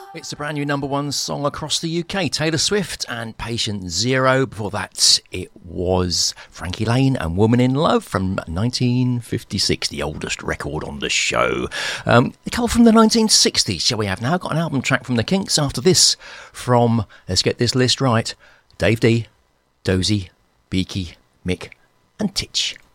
It's a brand new number one song across the UK. Taylor Swift and Patient Zero. Before that, it was Frankie Lane and Woman in Love from 1956, the oldest record on the show. A couple from the 1960s, shall we have now? Got an album track from the Kinks after this from, let's get this list right, Dave D, Dozy, Beaky, Mick and Titch.